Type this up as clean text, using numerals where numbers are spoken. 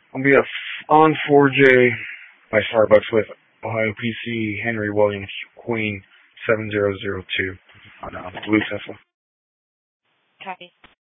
I'll be on 4J by Starbucks with Ohio PC Henry Williams Queen 7002 on Blue Tesla. Copy.